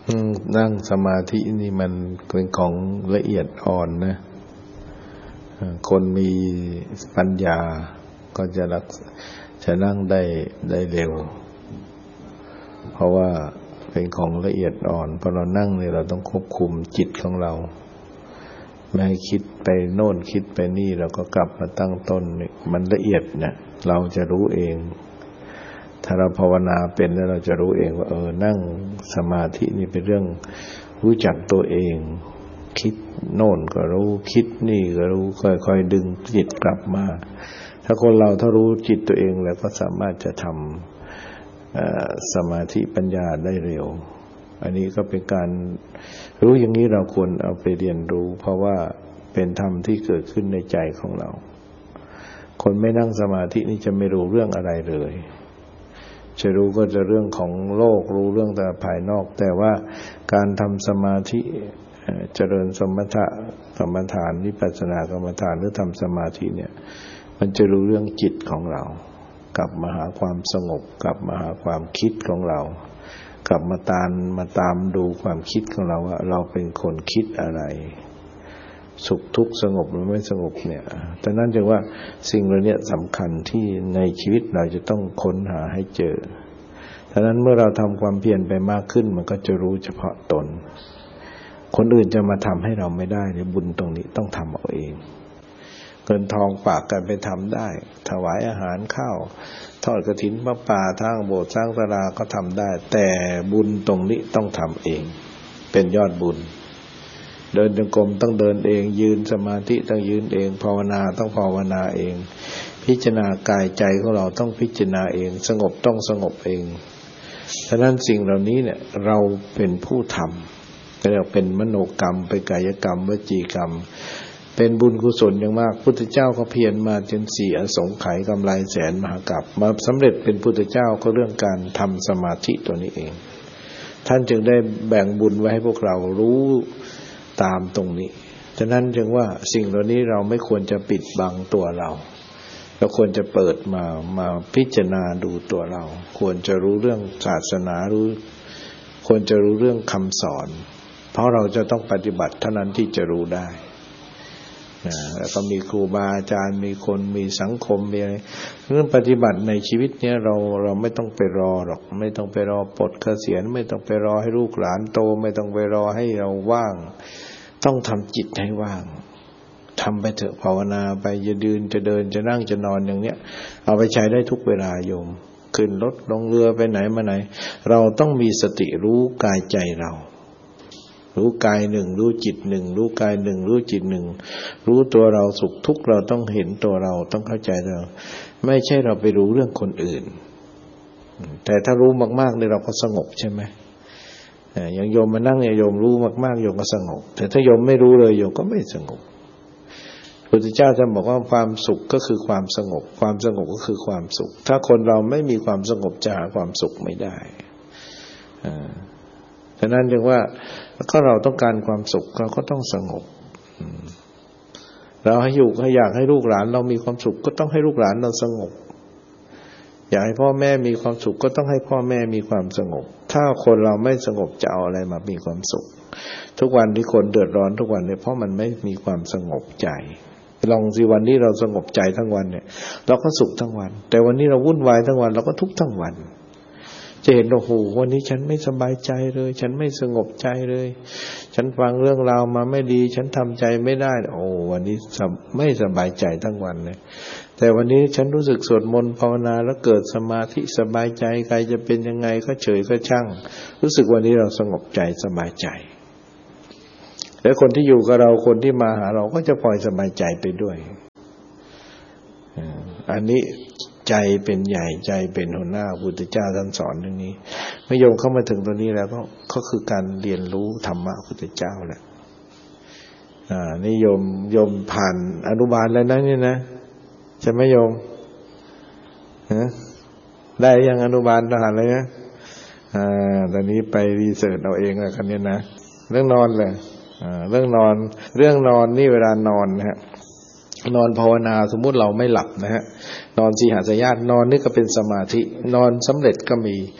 นั่งสมาธินี่มันเป็นของละเอียดอ่อนนะคนมีปัญญาก็จะนั่งได้เร็วเพราะว่าเป็นของละเอียดอ่อนพอเรานั่งเนี่ยเราต้องควบคุมจิตของเราไม่ให้คิดไปโน่นคิดไปนี่เราก็กลับมาตั้งต้นมันละเอียดเนี่ยเราจะรู้เองถ้าเราภาวนาเป็นแล้วเราจะรู้เองว่านั่งสมาธินี่เป็นเรื่องรู้จักตัวเองคิดโน่นก็รู้คิดนี่ก็รู้ค่อยๆดึงจิตกลับมาถ้าคนเราถ้ารู้จิตตัวเองแล้วก็สามารถจะทำสมาธิปัญญาได้เร็วอันนี้ก็เป็นการรู้อย่างนี้เราควรเอาไปเรียนรู้เพราะว่าเป็นธรรมที่เกิดขึ้นในใจของเราคนไม่นั่งสมาธินี่จะไม่รู้เรื่องอะไรเลยจะรู้ก็จะเรื่องของโลกรู้เรื่องแต่ภายนอกแต่ว่าการทำสมาธิเจริญสมถะกรรมฐานวิปัสสนากรรมฐานหรือทำสมาธิเนี่ยมันจะรู้เรื่องจิตของเรากลับมาหาความสงบกลับมาหาความคิดของเรากลับมาตามดูความคิดของเราว่าเราเป็นคนคิดอะไรสุขทุกข์สงบหรือไม่สงบเนี่ยแต่นั่นจึงว่าสิ่งเหล่านี้สำคัญที่ในชีวิตเราจะต้องค้นหาให้เจอฉะนั้นเมื่อเราทำความเพียรไปมากขึ้นมันก็จะรู้เฉพาะตนคนอื่นจะมาทำให้เราไม่ได้ในบุญตรงนี้ต้องทำเอาเองเงินทองฝากกันไปทำได้ถวายอาหารข้าวทอดกฐินพระป่าทางโบสถ์สร้างศาลาก็ทำได้แต่บุญตรงนี้ต้องทำเองเป็นยอดบุญเดินจงกรมต้องเดินเองยืนสมาธิต้องยืนเองภาวนาต้องภาวนาเองพิจารณากายใจของเราต้องพิจารณาเองสงบต้องสงบเองฉะนั้นสิ่งเหล่านี้เนี่ยเราเป็นผู้ทำเรียกเป็นมโนกรรมเป็นกายกรรมวจีกรรมเป็นบุญกุศลอย่างมากพุทธเจ้าก็เพียรมาจน4อสงไขยกำไรแสนมหากัปมาสำเร็จเป็นพุทธเจ้าก็เรื่องการทำสมาธิตัวนี้เองท่านจึงได้แบ่งบุญไว้ให้พวกเรารู้ตามตรงนี้ฉะนั้นจึงว่าสิ่งเหล่านี้เราไม่ควรจะปิดบังตัวเราควรจะเปิดมาพิจารณาดูตัวเราควรจะรู้เรื่องศาสนาควรจะรู้เรื่องคำสอนเพราะเราจะต้องปฏิบัติเท่านั้นที่จะรู้ได้แล้วก็มีครูบาอาจารย์มีคนมีสังคมมีอะไรเรื่องปฏิบัติในชีวิตเนี้ยเราไม่ต้องไปรอหรอกไม่ต้องไปรอปลดเกษียณไม่ต้องไปรอให้ลูกหลานโตไม่ต้องไปรอให้เราว่างต้องทำจิตให้ว่างทำไปเถอะภาวนาไปจะยืนจะเดินจะนั่งจะนอนอย่างเนี้ยเอาไปใช้ได้ทุกเวลาโยมขึ้นรถลงเรือไปไหนมาไหนเราต้องมีสติรู้กายใจเรารู้กายหนึ่งรู้จิตหนึ่งรู้กายหนึ่งรู้จิตหนึ่งรู้ตัวเราสุขทุกข์เราต้องเห็นตัวเราต้องเข้าใจเราไม่ใช่เราไปรู้เรื่องคนอื่นแต่ถ้ารู้มากๆเนี่ยเราก็สงบใช่ไหมอย่างโยมมานั่งเนี่ยโยมรู้มากๆโยมก็สงบแต่ถ้าโยมไม่รู้เลยโยมก็ไม่สงบพระพุทธเจ้าท่านบอกว่าความสุขก็คือความสงบความสงบก็คือความสุขถ้าคนเราไม่มีความสงบจะหาความสุขไม่ได้ฉะนั้นจึงว่าถ้าเราต้องการความสุขเราก็ต้องสงบเราอยากให้ลูกหลานเรามีความสุขก็ต้องให้ลูกหลานเราสงบอยากให้พ่อแม่มีความสุขก็ต้องให้พ่อแม่มีความสงบถ้าคนเราไม่สงบจะเอาอะไรมามีความสุขทุกวันที่คนเดือดร้อนทุกวันเนี่ยเพราะมันไม่มีความสงบใจลองสิวันนี้เราสงบใจทั้งวันเนี่ยเราก็สุขทั้งวันแต่วันนี้เราวุ่นวายทั้งวันเราก็ทุกข์ทั้งวันจะเห็นโอ้โหวันนี้ฉันไม่สบายใจเลยฉันไม่สงบใจเลยฉันฟังเรื่องราวมาไม่ดีฉันทำใจไม่ได้โอ้วันนี้ไม่สบายใจทั้งวันเลยแต่วันนี้ฉันรู้สึกสวดมนต์ภาวนาแล้วเกิดสมาธิสบายใจใครจะเป็นยังไงก็เฉยก็ช่างรู้สึกวันนี้เราสงบใจสบายใจแล้วคนที่อยู่กับเราคนที่มาหาเราก็จะปล่อยสบายใจไปด้วยอันนี้ใจเป็นใหญ่ใจเป็นหัวหน้าพุทธเจ้าท่านสอนเรื่องนี้เมื่อโยมเข้ามาถึงตรงนี้แล้วก็คือการเรียนรู้ธรรมะพุทธเจ้าแหละนี่โยมผ่านอนุบาลแล้วนะนี่นะใช่ไหมโยมได้ยังอนุบาลทหารเลยนะตอนนี้ไปรีเสิร์ชเอาเองแล้วกันเนี่ยนะเรื่องนอนเลยเรื่องนอนนี่เวลานอนนะฮะนอนภาวนาสมมุติเราไม่หลับนะฮะนอนสีหสยาตนอนนี่ก็เป็นสมาธินอนสำเร็จก็มี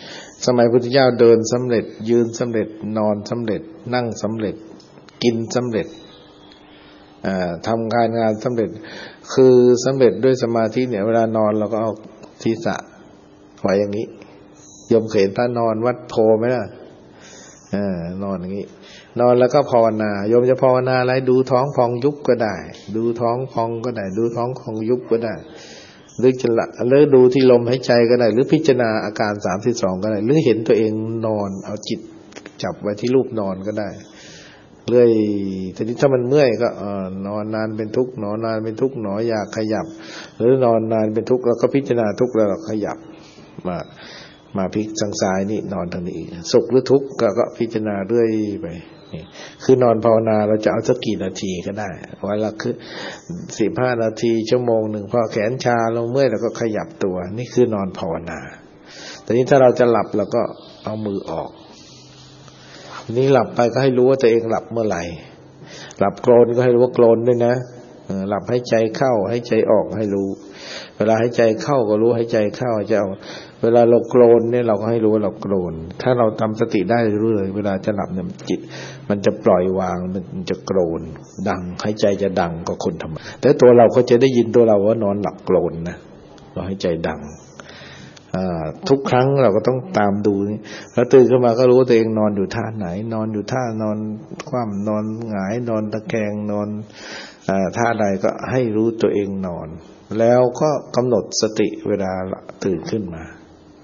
สมัยพุทธเจ้าเดินสำเร็จยืนสำเร็จนอนสำเร็จนั่งสำเร็จกินสำเร็จทำการงานสำเร็จคือสำเร็จด้วยสมาธิเนี่ยเวลานอนเราก็เอาศีรษะไว้อย่างนี้โยมเคยเห็นพระนอนวัดโพไหมล่ะนอนอย่างนี้นอนแล้วก็ภาวนาโยมจะภาวนาอะไรดูท้องพองยุบก็ได้ดูท้องพองก็ได้ดูท้องพองยุบก็ได้หรือจะหรือดูที่ลมหายใจก็ได้หรือพิจารณาอาการ32ก็ได้หรือเห็นตัวเองนอนเอาจิตจับไว้ที่รูปนอนก็ได้เรื่อยทีนี้ถ้ามันเมื่อยก็นอนนานเป็นทุกข์หนอนานเป็นทุกข์หนออยากขยับหรือนอนนานเป็นทุกข์แล้วก็พิจารณาทุกข์แล้วขยับมาพลิกทางซ้ายนี่นอนทางนี้สุขหรือทุกข์ก็พิจารณาเรื่อยไปนี่คือนอนภาวนาเราจะเอาสักกี่นาทีก็ได้วันละคือ15นาทีชั่วโมงหนึ่งพอแขนชาเราเมื่อยเราก็ขยับตัวนี่คือนอนภาวนาแต่นี้ถ้าเราจะหลับเราก็เอามือออกนี่หลับไปก็ให้รู้ว่าตัวเองหลับเมื่อไหร่หลับโกรนก็ให้รู้ว่าโกรนด้วยนะหลับให้ใจเข้าให้ใจออกให้รู้เวลาให้ใจเข้าก็รู้ให้ใจเข้าใจออกเวลาเราโกรนเนี่ยเราก็ให้รู้ว่าเราโกรนถ้าเราทำสติได้รู้เลยเวลาจะหลับเนี่ยจิตมันจะปล่อยวางมันจะโกรนดังให้ใจจะดังก็คนทำแต่ตัวเราก็จะได้ยินตัวเราว่านอนหลับโกรนนะเราให้ใจดังทุกครั้งเราก็ต้องตามดูแล้วตื่นขึ้นมาก็รู้ตัวเองนอนอยู่ท่าไหนนอนอยู่ท่านอนคว่ำนอนหงายนอนตะแคงนอนท่าใดก็ให้รู้ตัวเองนอนแล้วก็กำหนดสติเวลาตื่นขึ้นมา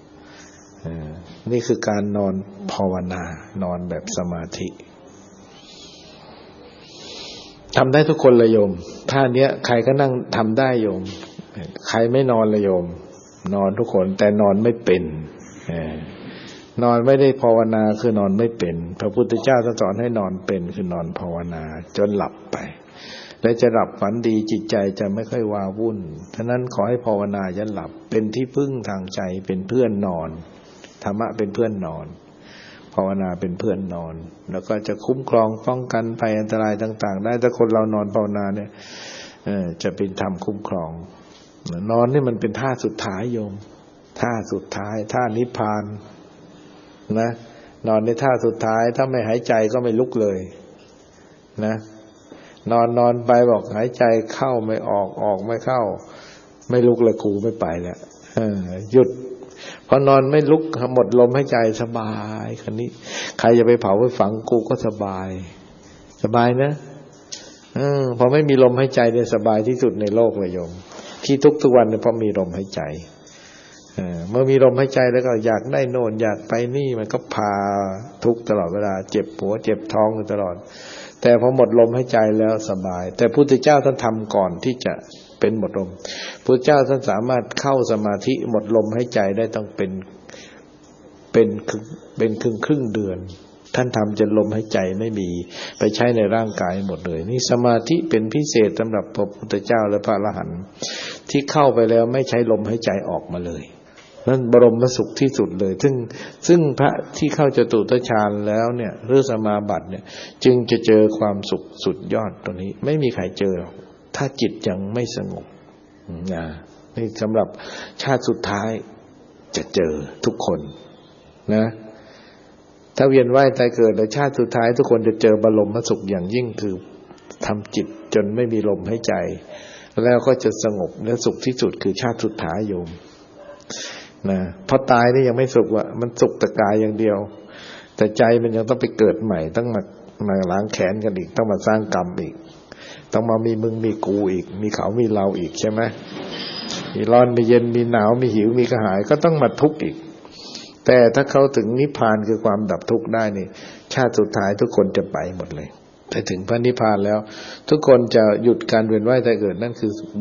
นี่คือการนอนภาวนานอนแบบสมาธิทำได้ทุกคนเลยโยมท่าเนี้ยใครก็นั่งทำได้โยมใครไม่นอนเลยโยมนอนทุกคนแต่นอนไม่เป็นนอนไม่ได้ภาวนาคือนอนไม่เป็นพระพุทธเจ้าสอนให้นอนเป็นคือนอนภาวนาจนหลับไปและจะหลับฝันดีจิตใจจะไม่ค่อยวาวุ่นฉะนั้นขอให้ภาวนาจนหลับเป็นที่พึ่งทางใจเป็นเพื่อนนอนธรรมะเป็นเพื่อนนอนภาวนาเป็นเพื่อนนอนแล้วก็จะคุ้มครองป้องกันภัยอันตรายต่างๆได้ถ้าคนเรานอนภาวนาเนี่ยจะเป็นธรรมคุ้มครองนอนนี่มันเป็นท่าสุดท้ายโยมท่าสุดท้ายท่านิพพานนะนอนในท่าสุดท้ายถ้าไม่หายใจก็ไม่ลุกเลยนะนอนไปบอกหายใจเข้าไม่ออกไม่เข้าไม่ลุกเลยกูไม่ไปแล้วหยุดพอนอนไม่ลุกหมดลมหายใจสบายคันนี้ใครจะไปเผาไปฝังกูก็สบายนะพอไม่มีลมหายใจเนี่ยสบายที่สุดในโลกเลยโยมที่ทุกวันเนี่ยเพราะมีลมหายใจเมื่อมีลมหายใจแล้วก็อยากได้โน่นอยากไปนี่มันก็พาทุกตลอดเวลาเจ็บหัวเจ็บท้องอยู่ตลอดแต่พอหมดลมหายใจแล้วสบายแต่พุทธเจ้าท่านทำก่อนที่จะเป็นหมดลมพุทธเจ้าท่านสามารถเข้าสมาธิหมดลมหายใจได้ต้องเป็นครึ่งเดือนท่านทำจนลมหายใจไม่มีไปใช้ในร่างกายหมดเลยนี่สมาธิเป็นพิเศษสำหรับพระพุทธเจ้าและพระอรหันต์ที่เข้าไปแล้วไม่ใช้ลมหายใจออกมาเลยนั่นบรมสุขที่สุดเลยซึ่งพระที่เข้าจตุตฌานแล้วเนี่ยหรือสมาบัติเนี่ยจึงจะเจอความสุขสุดยอดตัวนี้ไม่มีใครเจอหรอกถ้าจิตยังไม่สงบนี่สำหรับชาติสุดท้ายจะเจอทุกคนนะถ้าเวียนว่ายตายเกิดในชาติสุดท้ายทุกคนจะเจอบรมสุขอย่างยิ่งคือทำจิตจนไม่มีลมหายใจแล้วก็จะสงบและสุขที่สุดคือชาติสุดท้ายโยมนะพอตายนี่ยังไม่สุขว่ะมันสุขแต่กายอย่างเดียวแต่ใจมันยังต้องไปเกิดใหม่ต้องมาล้างแค้นกันอีกต้องมาสร้างกรรมอีกต้องมามีมึงมีกูอีกมีเขามีเราอีกใช่ไหมมีร้อนมีเย็นมีหนาวมีหิวมีกระหายก็ต้องมาทุกข์อีกแต่ถ้าเขาถึงนิพพานคือความดับทุกข์ได้นี่ชาติสุดท้ายทุกคนจะไปหมดเลยไปถึงพระนิพพานแล้วทุกคนจะหยุดการเวียนว่ายตายเกิดนั่นคือ